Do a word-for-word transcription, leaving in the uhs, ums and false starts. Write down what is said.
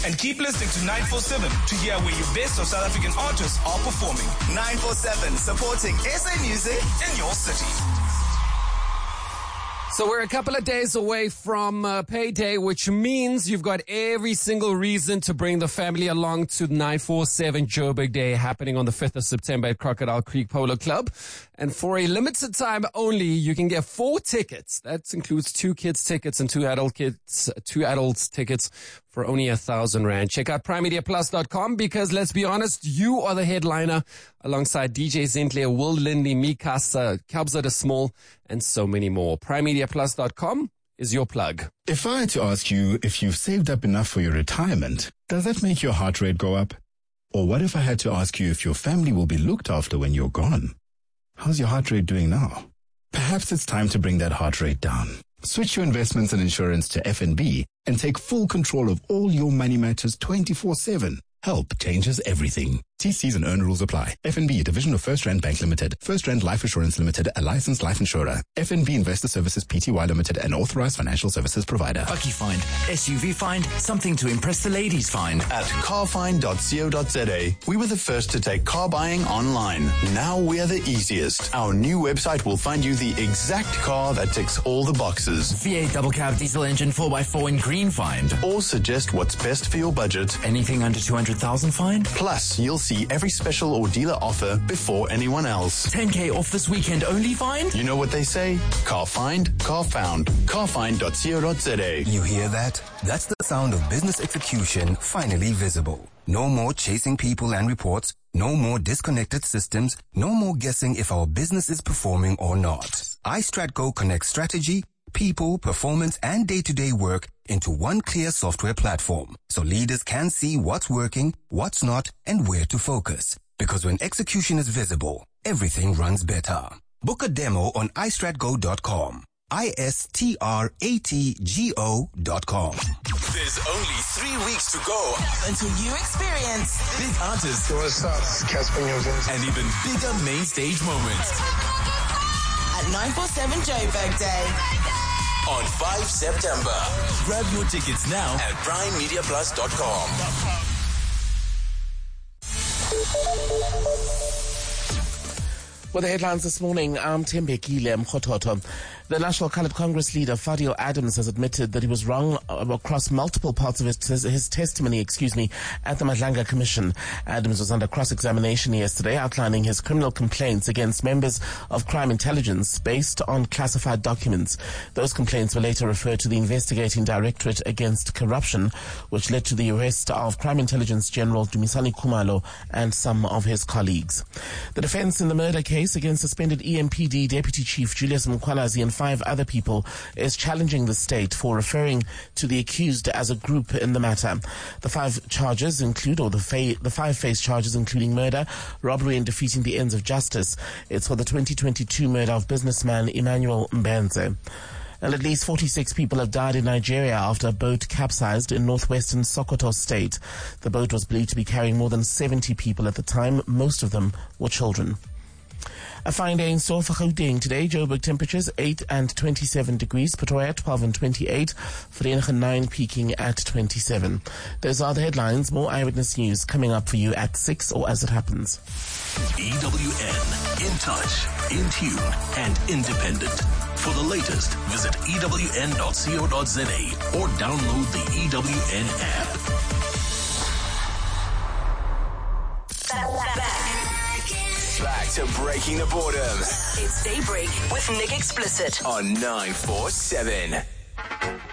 And keep listening to nine four seven to hear where your best of South African artists are performing. nine four seven, supporting S A music In your city. So we're a couple of days away from uh, payday, which means you've got every single reason to bring the family along to nine four seven Joburg Day happening on the fifth of September at Crocodile Creek Polo Club. And for a limited time only, you can get four tickets. That includes two kids tickets and two adult kids, two adults tickets for only a thousand rand. Check out prime media plus dot com because let's be honest, you are the headliner alongside D J Zintle, Will Lindy, Mikasa, Kabza de Small, and so many more. prime media plus dot com is your plug. If I had to ask you if you've saved up enough for your retirement, does that make your heart rate go up? Or what if I had to ask you if your family will be looked after when you're gone? How's your heart rate doing now? Perhaps it's time to bring that heart rate down. Switch your investments and insurance to F N B and take full control of all your money matters twenty-four seven. Help changes everything. T Cs and earn rules apply. F N B, a division of First Rand Bank Limited. First Rand Life Assurance Limited, a licensed life insurer. F N B Investor Services Pty Limited, an authorized financial services provider. Bucky Find, S U V Find, something to impress the ladies find. At car find dot co dot za, we were the first to take car buying online. Now we're the easiest. Our new website will find you the exact car that ticks all the boxes. V eight double cab diesel engine four by four in green find. Or suggest what's best for your budget. Anything under two hundred thousand find. Plus, you'll see every special or dealer offer before anyone else. ten K off this weekend only find. You know what they say? Car find, car found. car find dot co dot za. You hear that? That's the sound of business execution finally visible. No more chasing people and reports. No more disconnected systems. No more guessing if our business is performing or not. iStratGo connects strategy, people, performance, and day-to-day work into one clear software platform, so leaders can see what's working, what's not, and where to focus. Because when execution is visible, everything runs better. Book a demo on i strat go dot com. I S T R A T G O dot com. There's only three weeks to go until you experience big artists What's up? Casper Newton. and even bigger main stage moments at nine four seven Joburg Day. on the fifth of September. Grab your tickets now at prime media plus dot com. Well, the headlines this morning, I'm Tembekile Mkhototo. The National Coloured Congress leader, Fadio Adams, has admitted that he was wrong across multiple parts of his, his testimony, excuse me, at the Madlanga Commission. Adams was under cross-examination yesterday, outlining his criminal complaints against members of crime intelligence based on classified documents. Those complaints were later referred to the Investigating Directorate Against Corruption, which led to the arrest of Crime Intelligence General Dumisani Khumalo and some of his colleagues. The defense in the murder case against suspended E M P D Deputy Chief Julius Mkhwanazi and five other people is challenging the state for referring to the accused as a group in the matter. The five charges include, or the, fa- the five face charges including murder, robbery and defeating the ends of justice. It's for the twenty twenty-two murder of businessman Emmanuel Mbenze. And at least forty-six people have died in Nigeria after a boat capsized in northwestern Sokoto state. The boat was believed to be carrying more than seventy people at the time. Most of them were children. A fine day in store for Gauteng today. Joburg temperatures eight and twenty-seven degrees. Pretoria twelve and twenty-eight. Vereeniging nine peaking at twenty-seven. Those are the headlines. More Eyewitness News coming up for you at six or as it happens. E W N, in touch, in tune, and independent. For the latest, visit E W N dot co dot za or download the E W N app. Back to Breaking the Boredom. It's Daybreak with Nick Explicit On nine four seven.